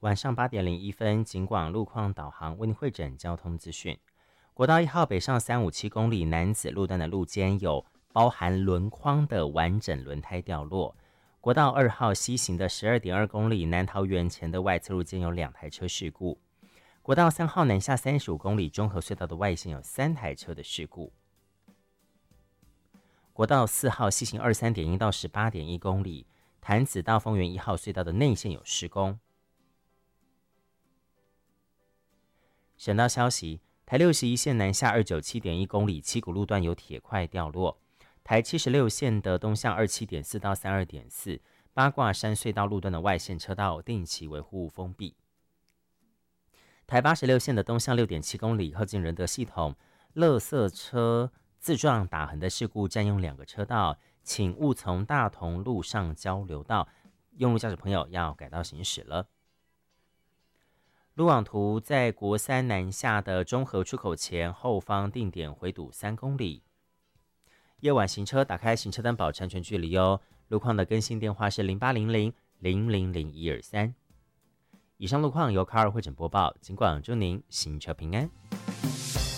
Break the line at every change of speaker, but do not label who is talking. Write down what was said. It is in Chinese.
晚上8点01分，警广路况导航为您汇整交通资讯。国道1号北上357公里南子路段的路肩有包含轮框的完整轮胎掉落。国道2号西行的12.2公里南桃园前的外侧路肩有2台车事故。国道3号南下35公里中和隧道的外线有3台车的事故。国道4号西行23.1到18.1公里，潭子到丰原1号隧道的内线有施工。省道消息，台61线南下297.1公里七股路段有铁块掉落。台76线的东向27.4到32.4，八卦山隧道路段的外线车道定期维护封闭。台86线的东向6.7公里，靠近仁德系统，垃圾车自撞打横的事故占用2个车道，请勿从大同路上交流道，用路驾驶朋友要改道行驶了。路网图在国3南下的中和出口前后方定点回堵3公里。夜晚行车打开行车灯保持安全距离哦。路况的更新电话是0800-000-123。以上路况由卡尔汇整播报，尽管祝您行车平安。